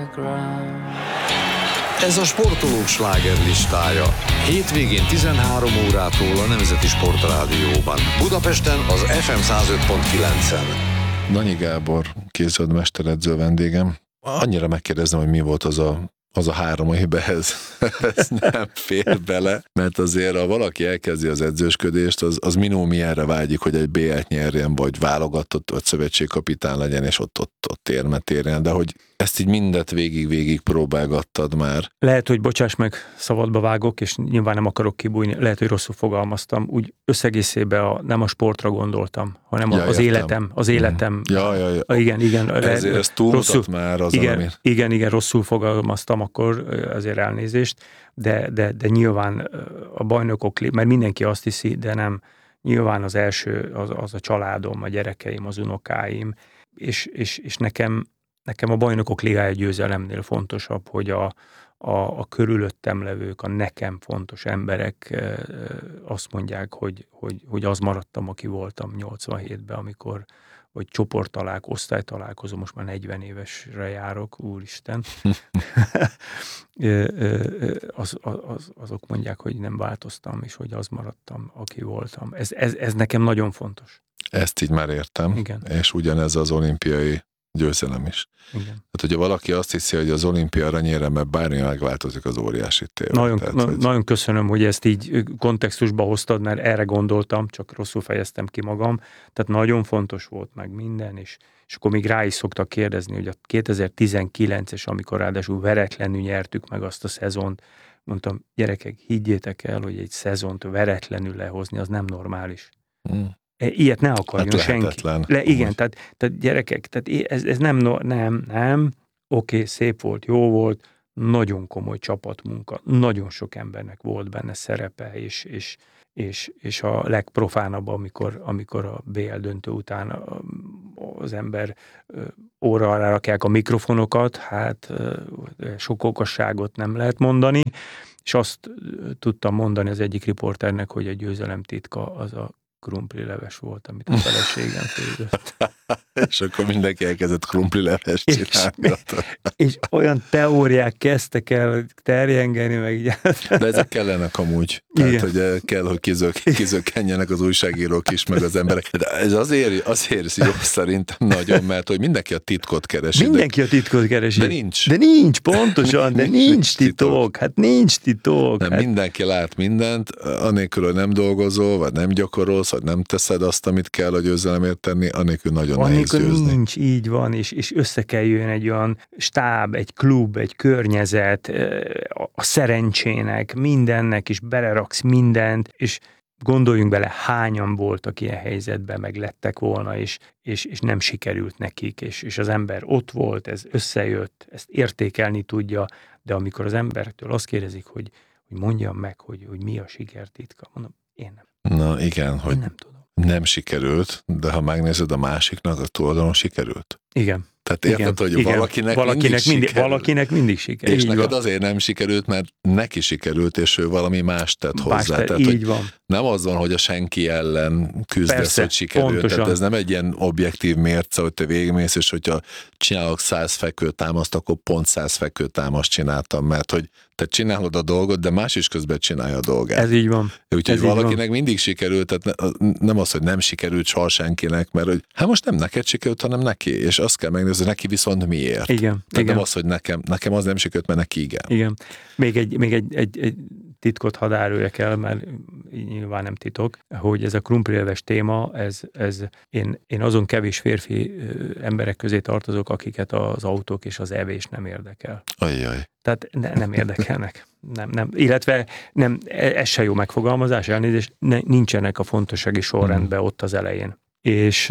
Ez a sportolók slágerlistája. Hétvégén 13 órától a Nemzeti Sportrádióban. Budapesten az FM 105.9-en. Danyi Gábor, kézilabda mesteredző vendégem. Annyira megkérdezem, hogy mi volt az a 3 évben, ez nem fér bele, mert azért, ha valaki elkezdi az edzősködést, az minimum ilyenre vágyik, hogy egy BL-t nyerjen, vagy válogatott, vagy szövetségkapitán legyen, és ott érmet érjen, de hogy ezt így mindet végig próbálgattad már. Lehet, hogy bocsáss meg, szabadba vágok, és nyilván nem akarok kibújni, lehet, hogy rosszul fogalmaztam, úgy összegészében nem a sportra gondoltam, hanem az életem. Igen. Ezért ez túlmutat már az, Igen, rosszul fogalmaztam, akkor azért elnézést, de nyilván a bajnokok, mert mindenki azt hiszi, de nem, nyilván az első az a családom, a gyerekeim, az unokáim, és nekem a bajnokok ligája győzelemnél fontosabb, hogy a körülöttem levők, a nekem fontos emberek azt mondják, hogy az maradtam, aki voltam 87-ben, amikor vagy csoporttalálkozó, osztálytalálkozó, most már 40 évesre járok, úristen. Azok mondják, hogy nem változtam, és hogy az maradtam, aki voltam. Ez nekem nagyon fontos. Ezt így már értem, igen. És ugyanez az olimpiai győzelem is. Igen. Hát, hogyha valaki azt hiszi, hogy az olimpia aranyére, mert bármi megváltozik, az óriási téve. Nagyon köszönöm, hogy ezt így kontextusba hoztad, mert erre gondoltam, csak rosszul fejeztem ki magam. Tehát nagyon fontos volt meg minden, és akkor még rá is szoktak kérdezni, hogy a 2019-es, amikor ráadásul veretlenül nyertük meg azt a szezont, mondtam, gyerekek, higgyétek el, hogy egy szezont veretlenül lehozni, az nem normális. Ilyet ne akarjon senki. Igen, tehát gyerekek, tehát ez nem. Oké, szép volt, jó volt, nagyon komoly csapatmunka, nagyon sok embernek volt benne szerepe, és a legprofánabb, amikor a BL döntő után az ember óra alá rakják a mikrofonokat, hát sok okosságot nem lehet mondani, és azt tudtam mondani az egyik riporternek, hogy a győzelem titka az a krumplileves volt, amit a feleségem főzött. És akkor mindenki elkezdett krumplilevest csinálni. És olyan teóriák kezdtek el terjengeni, meg így. De ezek kellenek amúgy. Tehát, hogy kell, hogy kizökkenjenek az újságírók is, meg az emberek. De ez azért jó szerintem nagyon, mert hogy mindenki a titkot keresi. Mindenki a titkot keresi. De nincs, pontosan, de nincs titok. Hát nincs titok. Nem, mindenki lát mindent, anélkül, hogy nem dolgozol, vagy nem gyakorolsz, vagy nem teszed azt, amit kell a győzelemért tenni, anélkül nagyon nehéz győzni. Nincs, így van, és össze kell jön egy olyan stáb, egy klub, egy környezet, a szerencsének, mindennek, és beleraksz mindent, és gondoljunk bele, hányan voltak ilyen helyzetben, meg lettek volna, és nem sikerült nekik, és az ember ott volt, ez összejött, ezt értékelni tudja, de amikor az embertől azt kérdezik, hogy mondjam meg, hogy mi a sikertitka, mondom, én nem. Na igen, hogy nem tudom. Nem sikerült, de ha megnézed a másiknak, a tulajdon sikerült. Igen. Tehát érted, hogy valakinek mindig sikerült. És neked azért nem sikerült, mert neki sikerült, és ő valami más tett hozzá. Tehát, így van. Nem az van, hogy a senki ellen küzdesz, persze, hogy sikerült. Pontosan. Tehát ez nem egy ilyen objektív mérce, hogy te végigmész, és hogyha csinálok 100 fekvőtámaszt, akkor pont 100 fekvőtámaszt csináltam, mert hogy te csinálod a dolgot, de más is közben csinálja a dolgát. Ez így van. Úgyhogy valakinek mindig sikerült, tehát nem az, hogy nem sikerült soha senkinek, mert hogy hát most nem neked sikerült, hanem neki, és azt kell megnézni, neki viszont miért. Igen. Tehát nem az, hogy nekem az nem sikerült, mert neki igen. Igen. Még egy titkot hadd árulják el, mert nyilván nem titok, hogy ez a krumplileves téma, én azon kevés férfi emberek közé tartozok, akiket az autók és az evés nem érdekel. Ajjaj. Tehát nem érdekelnek. Nem. Illetve nem, ez se jó megfogalmazás, elnézést, nincsenek a fontossági sorrendben ott az elején. És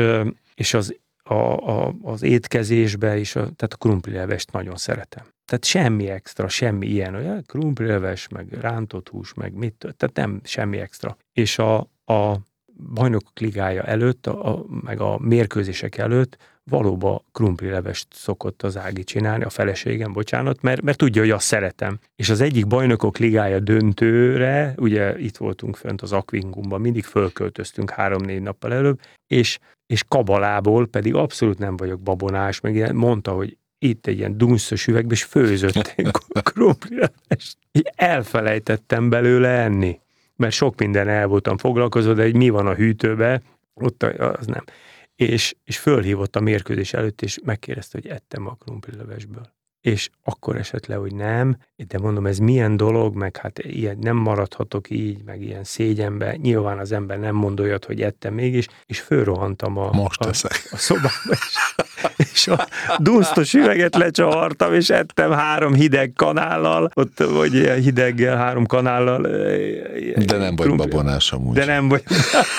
az étkezésbe is, tehát a krumplilevest nagyon szeretem. Tehát semmi extra, semmi ilyen, olyan krumplileves, meg rántott hús, meg mit, tehát nem semmi extra. És a bajnokok ligája előtt, meg a mérkőzések előtt valóban krumplilevest szokott az Ági csinálni, a feleségem, bocsánat, mert tudja, hogy azt szeretem. És az egyik bajnokok ligája döntőre, ugye itt voltunk fönt az Aquingumban, mindig fölköltöztünk 3-4 nappal előbb, és kabalából pedig abszolút nem vagyok babonás, meg mondta, hogy itt egy ilyen dunszos üvegbe, és főzött krumplilevest. Így elfelejtettem belőle enni, mert sok minden el voltam foglalkozva, de hogy mi van a hűtőbe, ott az nem. És fölhívott a mérkőzés előtt, és megkérdezte, hogy ettem a krumplilevesből. És akkor esett le, hogy nem, de mondom, ez milyen dolog, meg hát ilyen nem maradhatok így, meg ilyen szégyenbe. Nyilván az ember nem mond olyat, hogy ettem mégis, és fölrohantam a szobába, és a dunsztos üveget lecsavartam, és ettem 3 hideg kanállal, ott, vagy ilyen hideggel, 3 kanállal. De nem vagy babonás amúgy. De nem vagy.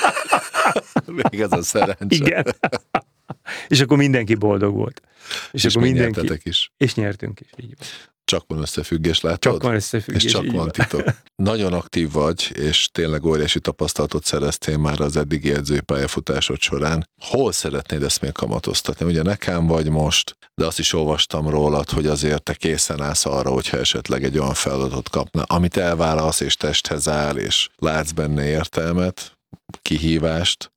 Még ez a szerencse. Igen. És akkor mindenki boldog volt. És akkor mindenki is. És nyertünk is, így van. Csak van összefüggés, látod? Csak van összefüggés. És csak van titok. Nagyon aktív vagy, és tényleg óriási tapasztalatot szereztél már az eddigi edzői pályafutásod során. Hol szeretnéd ezt még kamatoztatni? Ugye nekem vagy most, de azt is olvastam rólad, hogy azért te készen állsz arra, hogyha esetleg egy olyan feladatot kapna, amit elválasz és testhez áll, és látsz benne értelmet, kihívást.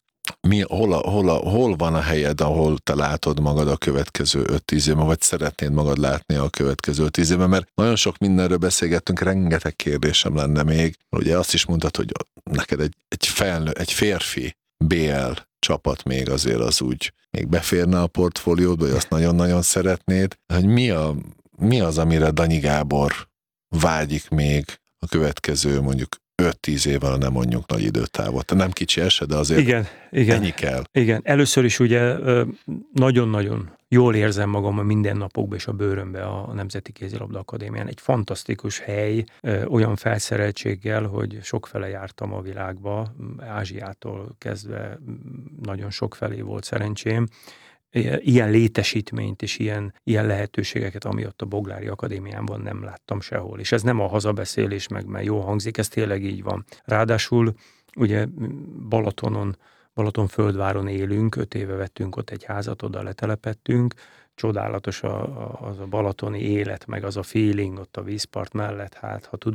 Hol van a helyed, ahol te látod magad a következő 5-10 évben, vagy szeretnéd magad látni a következő 10 évben, mert nagyon sok mindenről beszélgettünk, rengeteg kérdésem lenne még. Ugye azt is mondtad, hogy neked egy férfi BL csapat még azért az úgy még beférne a portfóliódba, vagy azt nagyon-nagyon szeretnéd, hogy mi az, amire Danyi Gábor vágyik még a következő mondjuk 5-10 évvel, nem mondjuk nagy időtávot. Te nem kicsi eset, de azért igen. ennyi kell. Igen, először is ugye nagyon-nagyon jól érzem magam a mindennapokban és a bőrömbe a Nemzeti Kézilabda Akadémián. Egy fantasztikus hely, olyan felszereltséggel, hogy sokfele jártam a világba, Ázsiától kezdve nagyon sokfelé volt szerencsém. Ilyen létesítményt és ilyen lehetőségeket, ami ott a Boglári Akadémiában nem láttam sehol. És ez nem a hazabeszélés, mert jó hangzik, ez tényleg így van. Ráadásul ugye Balatonföldváron élünk, 5 éve vettünk ott egy házat, oda letelepettünk, csodálatos az a balatoni élet, meg az a feeling ott a vízpart mellett, hát ha